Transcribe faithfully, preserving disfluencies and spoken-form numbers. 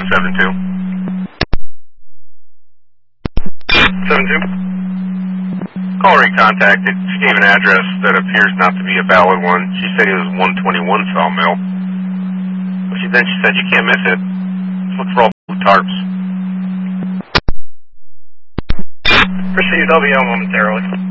seven two. seven two. Caller recontacted. She gave an address that appears not to be a valid one. She said it was one twenty-one Sawmill. But she, then she said you can't miss it. Just look for all blue tarps. Proceed W momentarily.